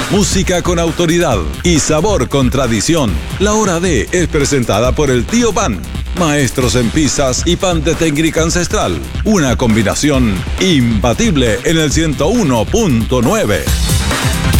música con autoridad y sabor con tradición. La Hora D es presentada por el Tío Pan, maestros en pizzas y pan de técnica ancestral. Una combinación imbatible en el 101.9.